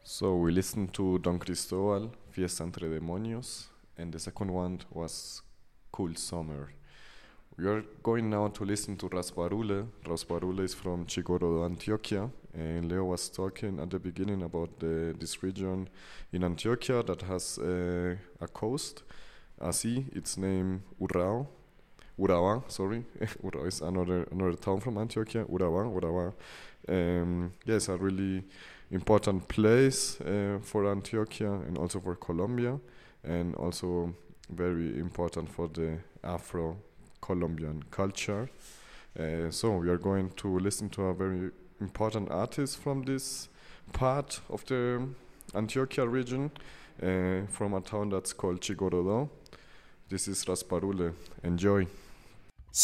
So we listened to Don Cristobal, Fiesta entre Demonios, and the second one was Cool Summer. We are going now to listen to Rasparule. Rasparule is from Chicorodo, Antioquia, and Leo was talking at the beginning about this region in Antioquia that has a coast, a sea. It's named Urrao. Urabá, sorry. Urabá is another town from Antioquia. Urabá. Yes, a really important place for Antioquia and also for Colombia, and also very important for the Afro-Colombian culture. So we are going to listen to a very important artist from this part of the Antioquia region, from a town that's called Chigorodo. This is Rasparule. Enjoy.